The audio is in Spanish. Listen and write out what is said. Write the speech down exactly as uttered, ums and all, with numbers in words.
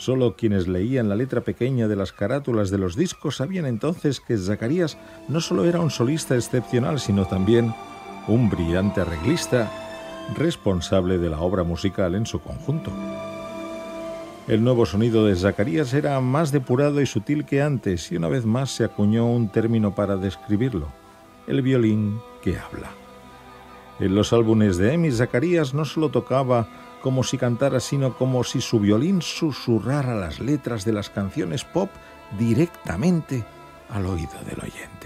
Solo quienes leían la letra pequeña de las carátulas de los discos sabían entonces que Zacarías no solo era un solista excepcional, sino también un brillante arreglista, responsable de la obra musical en su conjunto. El nuevo sonido de Zacarías era más depurado y sutil que antes, y una vez más se acuñó un término para describirlo: el violín que habla. En los álbumes de Emi, Zacarías no solo tocaba como si cantara, sino como si su violín susurrara las letras de las canciones pop directamente al oído del oyente.